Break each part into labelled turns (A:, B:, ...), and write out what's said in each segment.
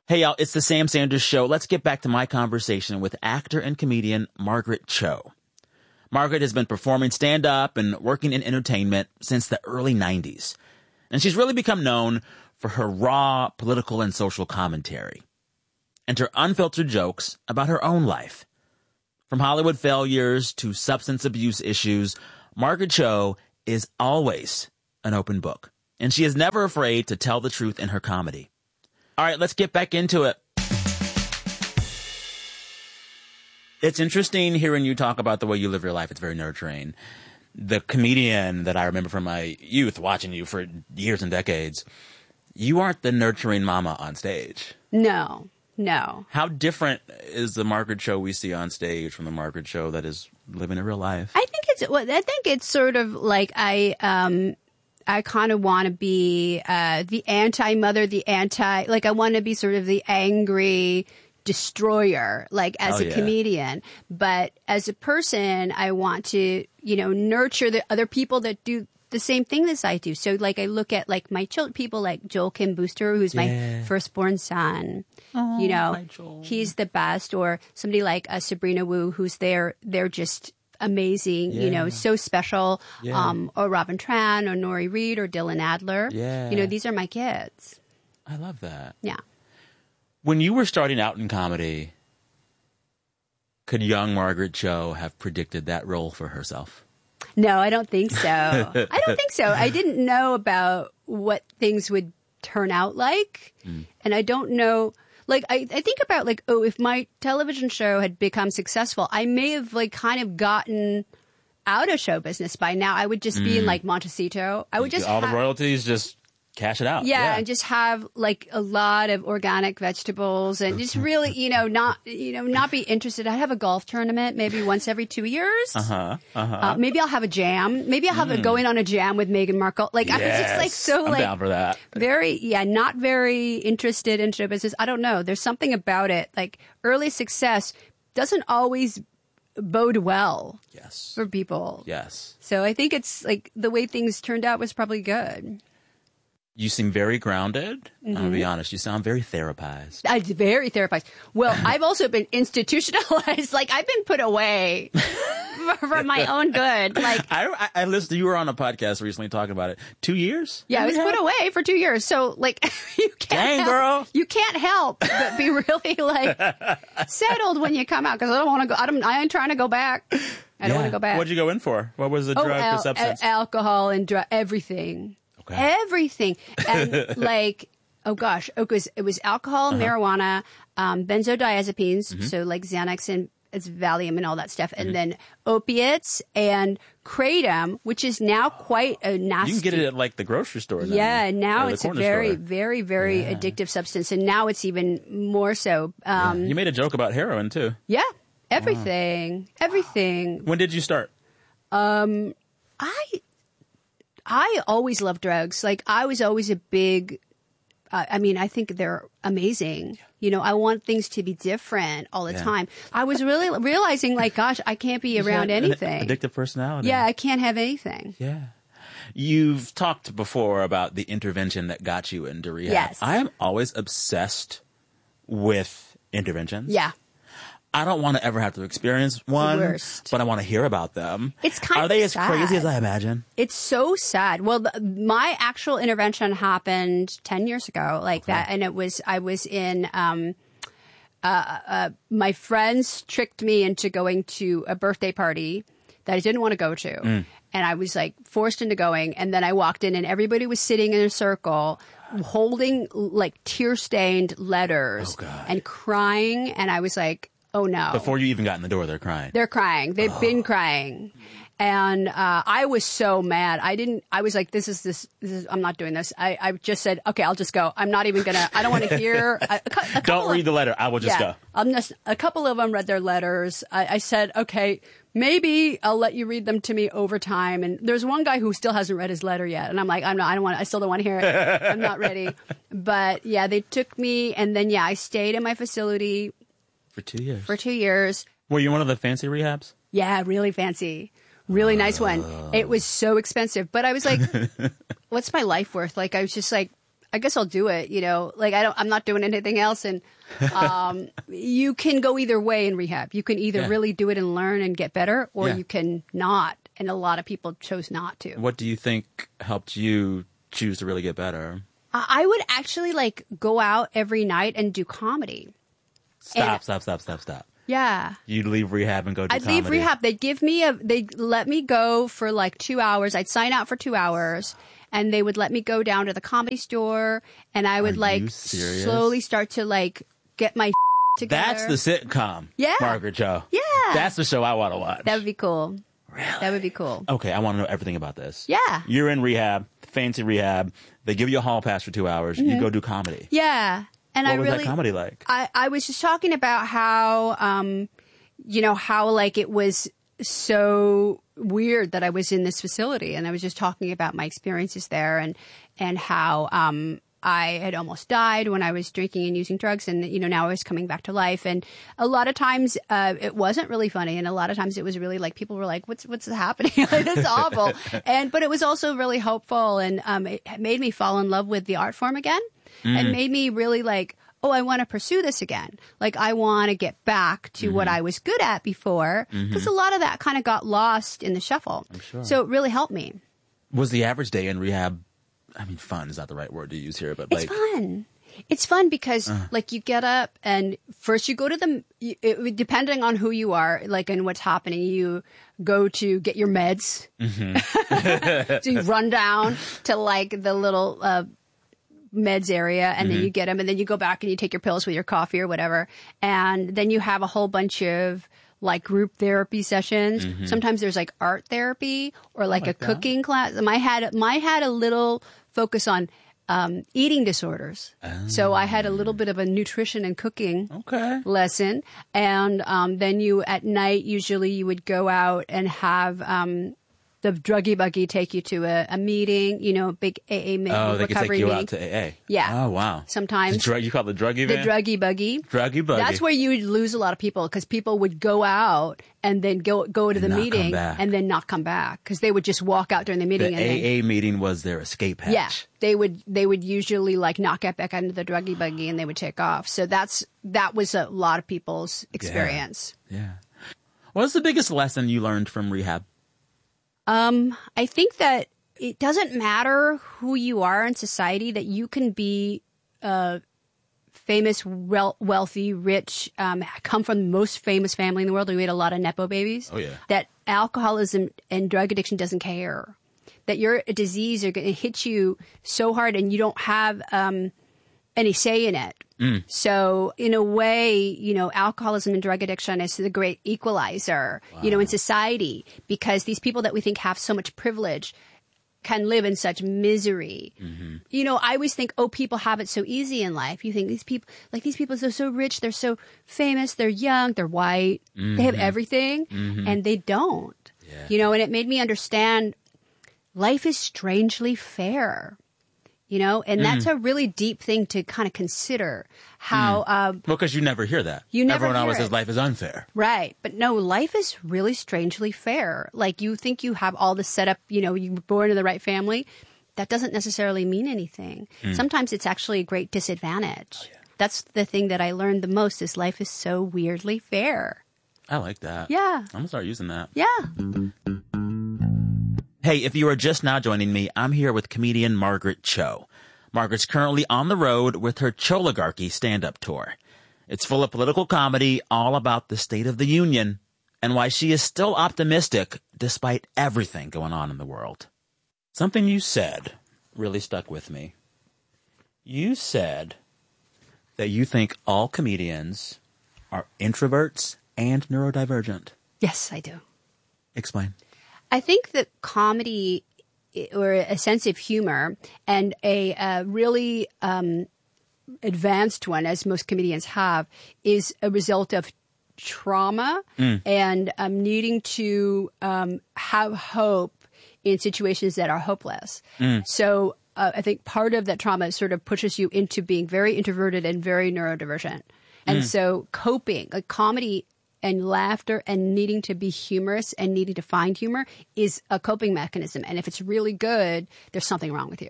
A: Hey, y'all, it's the Sam Sanders Show. Let's get back to my conversation with actor and comedian Margaret Cho. Margaret has been performing stand-up and working in entertainment since the early 90s. And she's really become known for her raw political and social commentary and her unfiltered jokes about her own life. From Hollywood failures to substance abuse issues, Margaret Cho is always an open book. And she is never afraid to tell the truth in her comedy. All right, let's get back into it. It's interesting hearing you talk about the way you live your life. It's very nurturing. The comedian that I remember from my youth, watching you for years and decades, you aren't the nurturing mama on stage.
B: No.
A: How different is the Margaret Cho we see on stage from the Margaret Cho that is living a real life?
B: I think it's sort of like I kind of want to be the anti-mother, I want to be sort of the angry destroyer, like as a comedian. But as a person, I want to, nurture the other people that do the same thing as I do. So like I look at like my people like Joel Kim Booster, who's my firstborn son.
A: Oh,
B: he's the best. Or somebody like Sabrina Wu, who's they're just amazing, so special. Or Robin Tran or Nori Reed or Dylan Adler. These are my kids.
A: I love that.
B: Yeah.
A: When you were starting out in comedy, could young Margaret Cho have predicted that role for herself?
B: No, I don't think so. I didn't know about what things would turn out like. And I don't know. Like, I think about, like, if my television show had become successful, I may have, like, kind of gotten out of show business by now. I would just be in, like, Montecito. I would just
A: the royalties, just cash it out.
B: Yeah, and just have, like, a lot of organic vegetables and just really, not be interested. I'd have a golf tournament maybe once every 2 years. Maybe I'll have a jam. Maybe I'll have a going on a jam with Meghan Markle. Like, I was just, like, so,
A: I'm
B: like,
A: down for that.
B: Not very interested in show business. I don't know. There's something about it. Like, early success doesn't always bode well for people.
A: Yes.
B: So I think it's, like, the way things turned out was probably good.
A: You seem very grounded. I'm going to be honest. You sound very therapized.
B: I'm very therapized. Well, I've also been institutionalized. Like, I've been put away for my own good. Like,
A: I listened. You were on a podcast recently talking about it. 2 years?
B: Yeah, I was put away for 2 years. So, like, you can't help but be really, like, settled when you come out. Because I don't want to go. I ain't trying to go back. I don't want to go back.
A: What'd you go in for? What was the drug, the substance?
B: Alcohol and everything. Okay. Everything. And like, it was alcohol, marijuana, benzodiazepines, so like Xanax and Valium and all that stuff, and then opiates and kratom, which is now quite a nasty.
A: You can get it at like the grocery store now.
B: Yeah, now it's a very, very, very addictive substance, and now it's even more so.
A: You made a joke about heroin too.
B: Yeah, everything.
A: When did you start?
B: I always loved drugs. Like, I was always a big, I think they're amazing. I want things to be different all the time. I was really realizing, like, gosh, I can't be around anything.
A: Addictive personality.
B: Yeah, I can't have anything.
A: Yeah. You've talked before about the intervention that got you into rehab.
B: Yes.
A: I am always obsessed with interventions.
B: Yeah.
A: I don't want to ever have to experience one, but I want to hear about them.
B: It's kind of
A: Are they as
B: sad.
A: crazy as I imagine?
B: It's so sad. Well, my actual intervention happened 10 years ago, that, and I was in. My friends tricked me into going to a birthday party that I didn't want to go to, and I was like forced into going. And then I walked in, and everybody was sitting in a circle, holding like tear-stained letters and crying, and I was like, oh no.
A: Before you even got in the door, they're crying.
B: They're crying. They've been crying. And I was so mad. I was like, this is I'm not doing this. I just said, okay, I'll just go. I'm not even going to, I don't want to hear.
A: Don't read the letter. I will just go.
B: A couple of them read their letters. I said, okay, maybe I'll let you read them to me over time. And there's one guy who still hasn't read his letter yet. And I'm like, I still don't want to hear it. I'm not ready. But yeah, they took me. And then, I stayed in my facility.
A: For 2 years.
B: For 2 years.
A: Were you one of the fancy rehabs?
B: Yeah, really fancy. Really nice one. It was so expensive. But I was like, what's my life worth? Like, I was just like, I guess I'll do it. Like I'm not doing anything else. And you can go either way in rehab. You can either really do it and learn and get better, or you can not. And a lot of people chose not to.
A: What do you think helped you choose to really get better?
B: I would actually like go out every night and do comedy.
A: Stop.
B: Yeah.
A: You'd leave rehab and go do comedy.
B: I'd leave rehab. They'd let me go for like 2 hours. I'd sign out for 2 hours. And they would let me go down to the Comedy Store, and I would slowly start to like get my together.
A: That's the sitcom.
B: Yeah.
A: Margaret Cho.
B: Yeah.
A: That's the show I want to watch.
B: That would be cool.
A: Really?
B: That would be cool.
A: Okay, I want to know everything about this.
B: Yeah.
A: You're in rehab, fancy rehab. They give you a hall pass for 2 hours. You go do comedy.
B: Yeah. And
A: what was that comedy like?
B: I was just talking about how, how like it was so weird that I was in this facility, and I was just talking about my experiences there and how I had almost died when I was drinking and using drugs, and now I was coming back to life. And a lot of times it wasn't really funny, and a lot of times it was really like people were like, "What's happening? It's awful." But it was also really hopeful, and it made me fall in love with the art form again, and made me really like, oh, I want to pursue this again. Like, I want to get back to what I was good at before, because a lot of that kind of got lost in the shuffle.
A: I'm sure.
B: So it really helped me. Was
A: the average day in rehab, I mean, fun is not the right word to use here, but
B: it's fun. It's fun because, like, you get up and first you go to depending on who you are, like, and what's happening, you go to get your meds. So you run down to, like, the little meds area, and then you get them, and then you go back and you take your pills with your coffee or whatever, and then you have a whole bunch of like group therapy sessions. Sometimes there's like art therapy or like a cooking class. I had a little focus on eating disorders, so I had a little bit of a nutrition and cooking lesson, and then you at night usually you would go out and have the druggy buggy take you to a meeting, big AA meeting.
A: Oh, they
B: recovery
A: can take you
B: meeting.
A: out to AA.
B: Yeah.
A: Oh, wow.
B: Sometimes.
A: You call it the druggy van?
B: The druggy buggy.
A: Druggy buggy.
B: That's where you would lose a lot of people, because people would go out and then go to the meeting and then not come back, because they would just walk out during the meeting.
A: The AA meeting was their escape hatch.
B: Yeah. They would usually like not get back into the druggy buggy, and they would take off. So that was a lot of people's experience.
A: Yeah. What's the biggest lesson you learned from rehab?
B: I think that it doesn't matter who you are in society, that you can be famous, wealthy, rich, come from the most famous family in the world. We had a lot of Nepo babies.
A: Oh, yeah.
B: That alcoholism and drug addiction doesn't care. That your disease are going to hit you so hard and you don't have any say in it. So in a way, alcoholism and drug addiction is the great equalizer, in society, because these people that we think have so much privilege can live in such misery. I always think, people have it so easy in life. You think these people are so rich, they're so famous, they're young, they're white, they have everything, and they don't. Yeah. And it made me understand life is strangely fair. And that's a really deep thing to kind of consider how,
A: because you never hear that. Everyone always says life is unfair.
B: Right. But no, life is really strangely fair. Like, you think you have all this set up, you were born in the right family. That doesn't necessarily mean anything. Sometimes it's actually a great disadvantage. Oh, yeah. That's the thing that I learned the most, is life is so weirdly fair.
A: I like that.
B: Yeah.
A: I'm going to start using that.
B: Yeah.
A: Hey, if you are just now joining me, I'm here with comedian Margaret Cho. Margaret's currently on the road with her Choligarchy stand-up tour. It's full of political comedy, all about the State of the Union, and why she is still optimistic despite everything going on in the world. Something you said really stuck with me. You said that you think all comedians are introverts and neurodivergent.
B: Yes, I do.
A: Explain.
B: I think that comedy, or a sense of humor, and a really advanced one, as most comedians have, is a result of trauma and needing to have hope in situations that are hopeless. So I think part of that trauma sort of pushes you into being very introverted and very neurodivergent. And so coping, like comedy and laughter and needing to be humorous and needing to find humor, is a coping mechanism. And if it's really good, there's something wrong with you.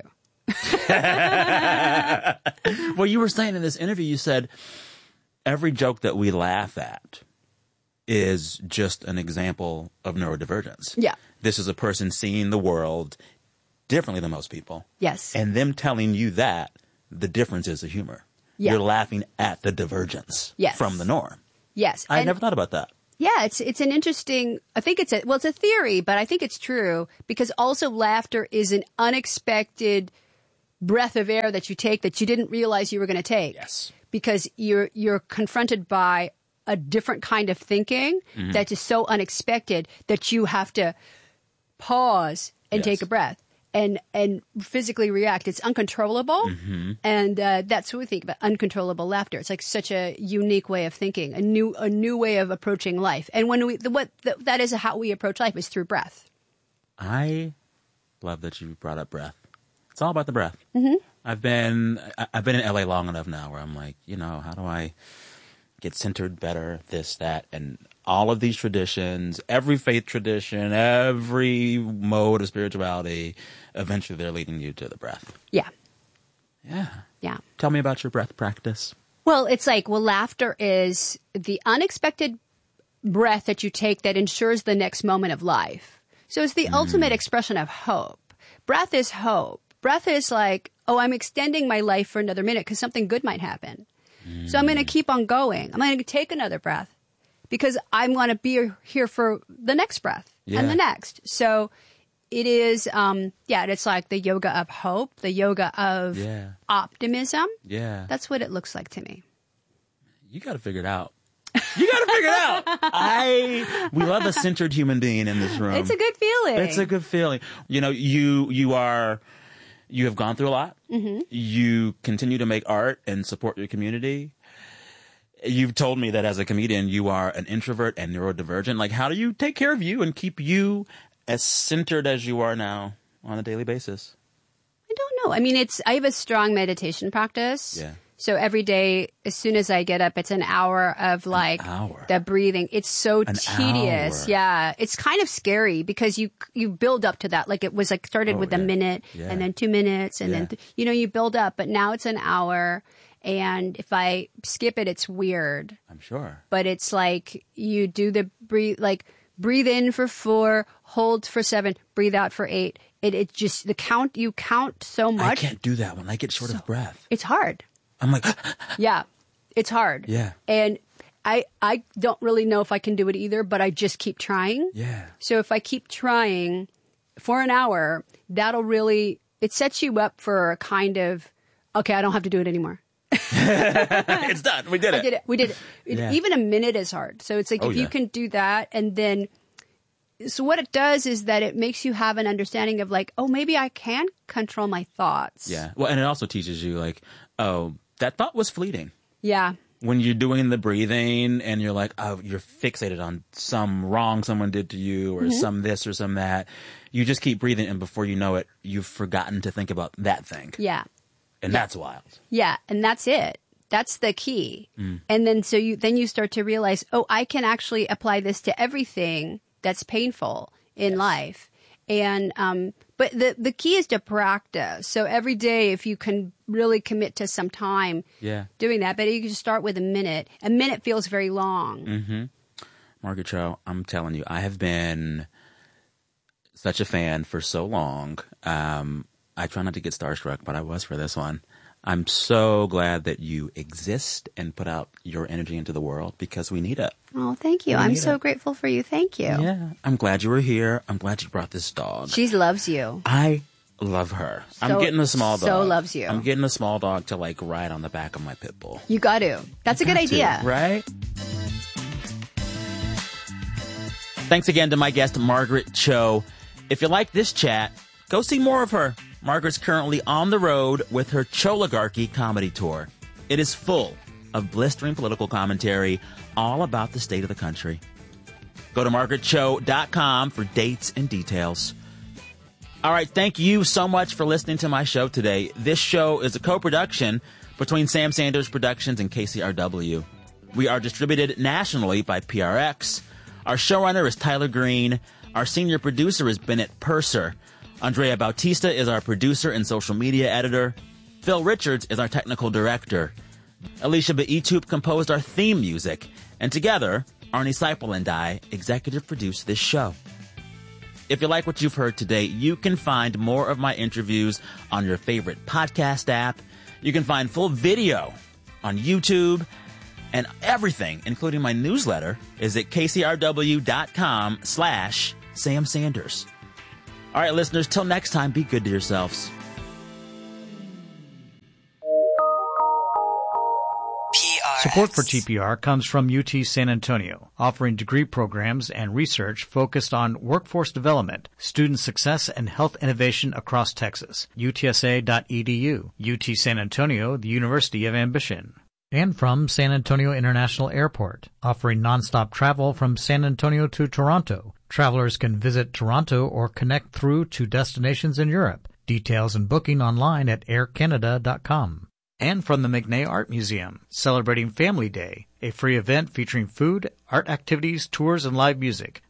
A: Well, you were saying in this interview, you said every joke that we laugh at is just an example of neurodivergence.
B: Yeah.
A: This is a person seeing the world differently than most people.
B: Yes.
A: And them telling you that the difference is the humor.
B: Yeah.
A: You're laughing at the divergence
B: Yes.
A: from the norm.
B: Yes.
A: I never thought about that.
B: Yeah, it's an interesting, I think it's a theory, but I think it's true because also laughter is an unexpected breath of air that you take that you didn't realize you were going to take.
A: Yes.
B: Because you're confronted by a different kind of thinking that is so unexpected that you have to pause and take a breath and physically react. It's uncontrollable. And that's what we think about uncontrollable laughter. It's like such a unique way of thinking, a new way of approaching life. And when that is how we approach life is through breath.
A: I love that you brought up breath. It's all about the breath. Mm-hmm. I've been in LA long enough now where I'm like, how do I get centered better, this, that, and all of these traditions, every faith tradition, every mode of spirituality, eventually they're leading you to the breath.
B: Yeah.
A: Yeah.
B: Yeah.
A: Tell me about your breath practice.
B: Well, it's like, laughter is the unexpected breath that you take that ensures the next moment of life. So it's the ultimate expression of hope. Breath is hope. Breath is like, I'm extending my life for another minute because something good might happen. So I'm going to keep on going. I'm going to take another breath because I want to be here for the next breath and the next. So it is, it's like the yoga of hope, the yoga of optimism.
A: Yeah.
B: That's what it looks like to me.
A: You got to figure it out. You got to figure it out. We love a centered human being in this room.
B: It's a good feeling.
A: It's a good feeling. You have gone through a lot. Mm-hmm. You continue to make art and support your community. You've told me that as a comedian, you are an introvert and neurodivergent. Like, how do you take care of you and keep you as centered as you are now on a daily basis?
B: I don't know. I mean, I have a strong meditation practice.
A: Yeah.
B: So every day, as soon as I get up, it's an hour of the breathing. It's so tedious.
A: Hour.
B: Yeah. It's kind of scary because you build up to that. Like it was started with a minute and then 2 minutes and then, you build up, but now it's an hour. And if I skip it, it's weird.
A: I'm sure.
B: But it's like you do the breathe in for 4, hold for 7, breathe out for 8. It just, you count so much.
A: I can't do that when I get short of breath.
B: It's hard.
A: I'm like,
B: yeah, it's hard.
A: Yeah.
B: And I don't really know if I can do it either, but I just keep trying.
A: Yeah.
B: So if I keep trying for an hour, it sets you up for a kind of, okay, I don't have to do it anymore.
A: It's done. We did it.
B: We did it.
A: Yeah.
B: Even a minute is hard. So it's like if you can do that and then, so what it does is that it makes you have an understanding of maybe I can control my thoughts.
A: Yeah. Well, and it also teaches you that thought was fleeting.
B: Yeah.
A: When you're doing the breathing and you're like, you're fixated on some wrong someone did to you or some this or some that, you just keep breathing and before you know it, you've forgotten to think about that thing.
B: Yeah.
A: And that's wild.
B: Yeah. And that's it. That's the key. And then you start to realize, I can actually apply this to everything that's painful in life. And, but the key is to practice. So every day, if you can really commit to some time doing that, but you can just start with a minute. A minute feels very long.
A: Mm-hmm. Margaret Cho, I'm telling you, I have been such a fan for so long. I try not to get starstruck, but I was for this one. I'm so glad that you exist and put out your energy into the world because we need it.
B: Oh, thank you. I'm so grateful for you. Thank you.
A: Yeah. I'm glad you were here. I'm glad you brought this dog.
B: She loves you.
A: I love her. I'm getting a small dog.
B: So loves you.
A: I'm getting a small dog to ride on the back of my pit bull.
B: You got to. That's a good idea.
A: Right? Thanks again to my guest, Margaret Cho. If you like this chat, go see more of her. Margaret's currently on the road with her Choligarchy comedy tour. It is full of blistering political commentary all about the state of the country. Go to margaretcho.com for dates and details. All right, thank you so much for listening to my show today. This show is a co-production between Sam Sanders Productions and KCRW. We are distributed nationally by PRX. Our showrunner is Tyler Green. Our senior producer is Bennett Purser. Andrea Bautista is our producer and social media editor. Phil Richards is our technical director. Alicia Beitup composed our theme music. And together, Arnie Seipel and I executive produce this show. If you like what you've heard today, you can find more of my interviews on your favorite podcast app. You can find full video on YouTube. And everything, including my newsletter, is at kcrw.com/Sam Sanders. All right, listeners, till next time, be good to yourselves.
C: Support for TPR comes from UT San Antonio, offering degree programs and research focused on workforce development, student success, and health innovation across Texas. UTSA.edu. UT San Antonio, the University of Ambition. And from San Antonio International Airport, offering nonstop travel from San Antonio to Toronto. Travelers can visit Toronto or connect through to destinations in Europe. Details and booking online at aircanada.com. And from the McNay Art Museum, celebrating Family Day, a free event featuring food, art activities, tours, and live music.